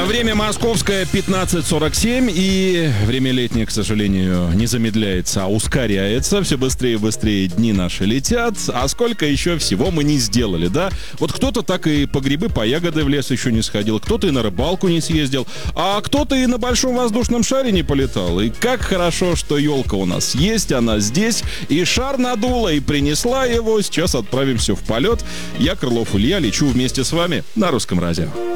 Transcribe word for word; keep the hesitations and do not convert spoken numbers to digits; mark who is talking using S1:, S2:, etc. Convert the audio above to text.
S1: Время московское пятнадцать сорок семь, и время летнее, к сожалению, не замедляется, а ускоряется. Все быстрее и быстрее дни наши летят. А сколько еще всего мы не сделали, да? Вот кто-то так и по грибы, по ягоды в лес еще не сходил, кто-то и на рыбалку не съездил, а кто-то и на большом воздушном шаре не полетал. И как хорошо, что елка у нас есть, она здесь, и шар надула, и принесла его. Сейчас отправимся в полет. Я, Крылов Илья, лечу вместе с вами на Русском радио.